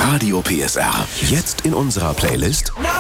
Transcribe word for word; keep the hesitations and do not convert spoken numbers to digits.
Radio P S R. Jetzt in unserer Playlist